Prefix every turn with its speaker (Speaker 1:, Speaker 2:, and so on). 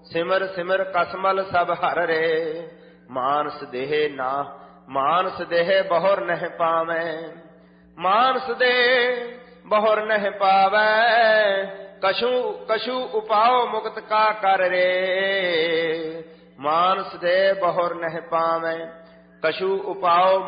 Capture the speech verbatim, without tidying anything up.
Speaker 1: ਸਿਮਰ ਸਿਮਰ ਕਸਮਲ ਸਭ ਹਰ ਰੇ। ਮਾਨਸ ਦੇਹ ਨਾ ਮਾਨਸ ਦੇਹ ਬਹੁਰ ਨਹਿ ਪਾਵੈ। ਮਾਨਸ ਦੇ ਬਹੁਰ ਨਹਿ ਪਾਵੈ। ਕਛੂ ਕਛੂ ਉਪਾਉ ਮੁਕਤ ਕਾ ਕਰ ਰੇ। ਮਾਨਸ ਦੇ ਬਹੁਰ ਨਹਿ ਪਾਵੈ। ਕਛੂ ਉਪਾਉ